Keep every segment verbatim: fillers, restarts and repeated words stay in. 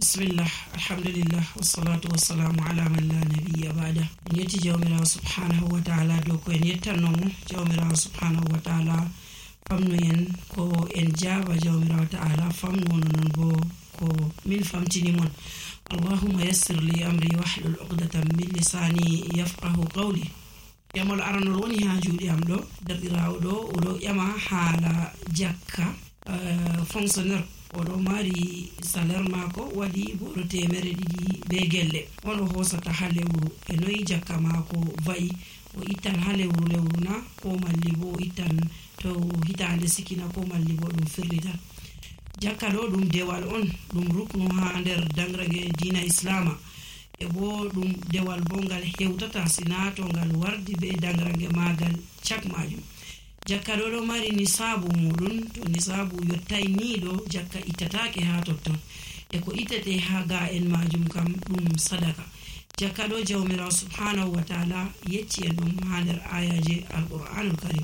Bismillah, alhamdulillah, wassalatu wassalamu ala man la nabiyya ba'da. En yetti jawmirawo subhanahu wa ta'ala do ko en yettannomo jawmirawo subhanahu wa ta'ala famnu en ko en jaba jawmirawo ta'ala famnu non bo ko min famtini mon. Allahumma yassir li amri wahlul 'uqdatan min lisani yafqahu qawli. Yamol aranol woni ha juudi am do dardirawo do o do yama hala jakka uh, fonctionnaire oɗo mari salaire mako waɗi boɗo temere ɗiɗi be gelle ono hosata ha lewru e noyi jakka mako vayi o ittan ha lewru lewru na ko malli bo o ittan to hitande sikina ko malli bo ɗum firlitan. Jakka ɗo ɗum dewal on ɗum ruknu ha nder dangrage dina islama e bo ɗum dewal bo ngal hewtata sina to ngal wardi be dangrage magal cak majum. Jakka ɗo ɗo mari nisabu muɗum, to nisabu yottai ni ɗo jakka ittatake ha totton e ko ittate ha ga en majum kam ɗum sadaka. Jakka ɗo jawmirawo subhanahu wa ta'ala yecci en ɗum ha nder ayaje alqur'anul karim.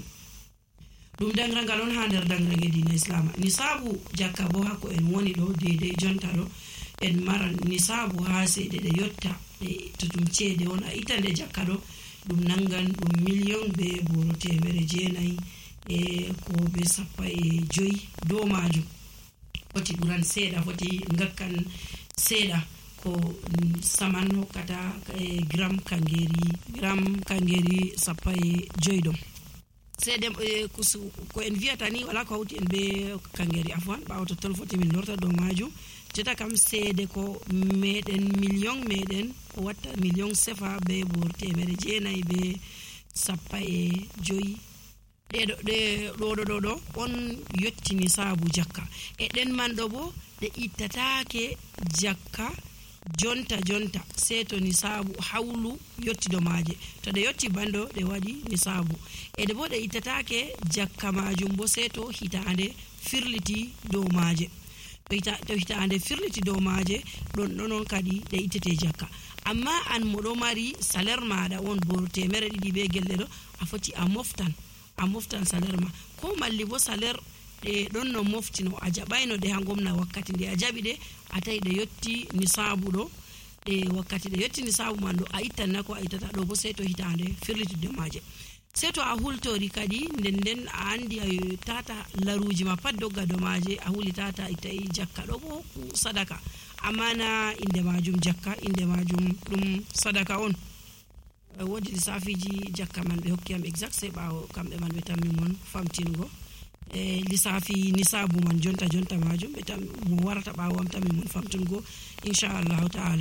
Ɗum dangrangal on ha nder dangrage dina islama. Nisabu jakka bo hakko en woni ɗo deidei jonta ɗo en maran nisabu ha seɗe ɗe yotta ɗe to ɗum ceede on a itande jakka ɗo ɗum nangan ɗum million be boro temere jeenayi e ko be sappa e joyi dow majum. Foti ɓuran seeɗa, foti ngakkan seeɗa ko saman hokkata e gram kangeri gram kangeri sappa e joyi ɗo. Seede ko en wiyata ni wala ko hawti en be kangeri afwan ɓawo totton foti min lorta dow majum. Jota kam seede ko meɗen million meɗen ko watta million sefa be bor temere jeenayi be sappa e joyi ɗeɗo ɗe ɗoɗo ɗo ɗo on yottini saabu jakka e ɗen man ɗo bo ɗe ittatake jakka jonta jonta sei to ni saabu hawlu yottido maje to ɗe yotti bando ɗe waɗi ni saabu eɗe bo ɗe ittatake jakka majum bo sei to hitande firliti dow maje. To hitande firliti dow maje ɗon ɗonon kadi ɗe ittete jakka. Amma an moɗo mari salaire maɗa on bo temere ɗiɗi be gelle ɗo a foti a moftan a moftan salaire ma ko malli bo salaire ɗe ɗon no moftino a jaɓayno ɗe ha gomna wakkati nde a jaɓi ɗe a tawi ɗe yotti nisabu ɗo ɗe wakkati ɗe yotti nisabu man ɗo a ittan na ko a ittata ɗo bo sei to hitande firliti dow maje. Sei to a hultori kadi nden nden a andi a tata laruji ma pat dogga do maje a huli tata itai jakka ɗo bo sadaka amma na inde majum jakka inde majum ɗum sadaka on. Wodi lisafiji jakka man ɓe hokki am exact sei ɓawo kamɓe man ɓe tammi mon famtingo e lissafi nisabu man jonta jonta majum ɓe tam mo warata ɓawo am tammi mon famtingo inchallahu ta'ala.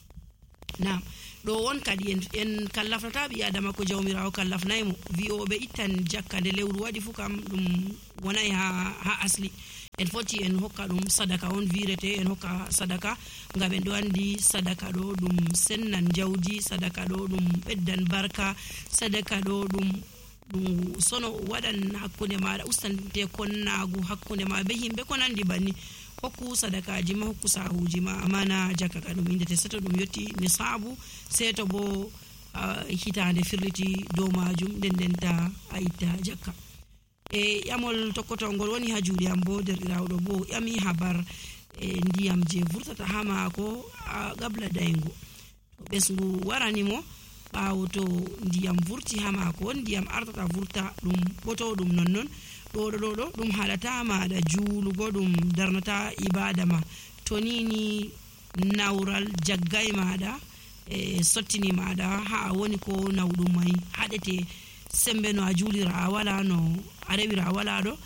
Naam ɗo won kadi en, en kallafnata ɓi adama ko jawmirawo kallafnaymo wi'oɓe ittan jakka nde lewru waɗi fu kam ɗum wonay ha, ha asli en foti en hokka ɗum sadaka on wirete en hokka sadaka ngam en ɗo andi sadaka ɗo ɗum sennan jawdi, sadaka ɗo ɗum ɓeddan barka, sadaka ɗo ɗum ɗum sono waɗan hakkunde maɗa ustante konnagu hakkunde ma be himɓe ko nandi banni. Hokku sadakaji ma hokku sahuji ma amana jakka ka ɗum indete seto ɗum yotti nisabu seto bo uh, hitande firliti dow majum nden ndenta a itta jakka. E yamol tokkotongol woni ha juuɗe am bo derɗirawo ɗo bo yami habar e ndiyam je vurtata ha mako a gabla daygo to ɓesgu waranimo ɓawo to ndiyam vurti ha mako ndiyam artata vurta ɗum ɓoto ɗum nonnon ɗo ɗo ɗo ɗum haɗata maɗa juulugo ɗum darnata ibada ma to nini nawral jaggay maɗa e sottini maɗa ha woni ko nawɗum mai haɗete sembe no a juulira a wala no a rewira a wala ɗo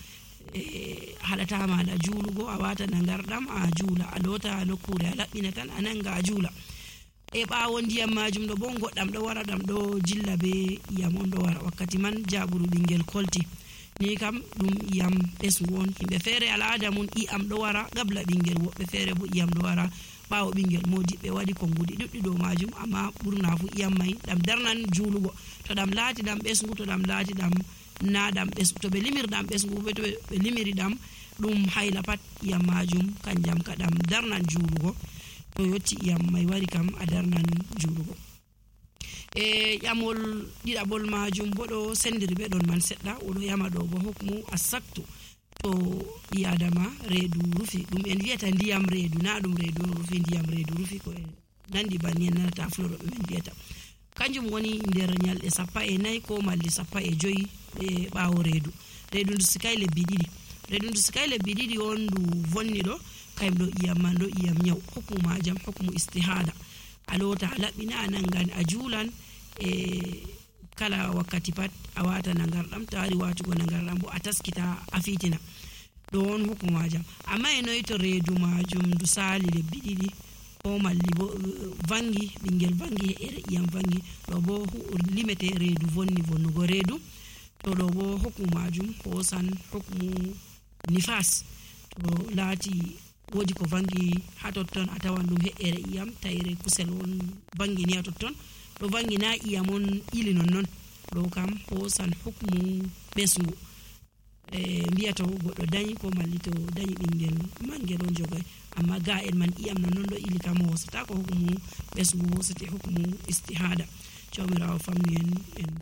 e haɗata maɗa juulugo a watana ngardam a juula a lota nokkure a laɓɓina tan a nanga a juula e ɓawo ndiyam majum ɗo bo goɗɗam ɗo wara ɗam ɗo jilla be iyam on ɗo wara wakkati man jaɓuru ɓingel kolti ni kam ɗum iyam ɓesgu on himɓe feere al'ada mun iyam ɗo wara gabla ɓingel woɓɓe feere bo iyam ɗo wara ɓawo ɓingel modiɓɓe waɗi konngudi ɗuɗɗi dow majum amma ɓurna fu iyam mai ɗam darnan juulugo to ɗam laati ɗam ɓesgu to ɗam laati ɗam na ɗam ɓesgu to ɓe limir ɗam ɓesgu ɓe to ɓe limiri ɗam ɗum hayla pat iyam majum kanjam ka ɗam darnan juulugo to yotti iyam mai wari kam a darnan juulugo. E yamol ɗiɗaɓol majum bo ɗo sendiri ɓe ɗon man seɗɗa oɗo yama ɗo bo hokmu a saktu to yadama reedu rufi dum en wiata ndiyam reedu na dum reedu rufi ndiyam reedu rufi ko nandi banni nata floro be men wiata kanjum woni nder nyalde sappa e nay ko malli sappa e joyi e baawo reedu reedu ndu sikay lebbi didi reedu ndu sikay lebbi didi on du vonni do kayim do iyam man do iyam nyaw hukuma jam hukumu istihada alota labina nangan ajulan e kala wakkati pat awata nangardam tari watugo nangardam bo ataskita afitina don hukuma jam amma eno to reedu majum du sali lebbi didi o malli bo vangi bingel vangi ere iyam vangi do bo limete reedu vonni vonnugo reedu to do bo hukuma jum hosan hukumu nifas to lati wodi ko vangi hatotton atawan dum he ere iyam tayre kusel won vangi ni hatotton do vangi na iyam on ili non non do kam hosan hukumu besngu e mbiato goddo dañi ko mallito dañi bingel mangel on jogoy amma ga en man iyam non non do ili kam hosata ko hukumu besngu hosate hukumu istihada jawmirawo fammi en en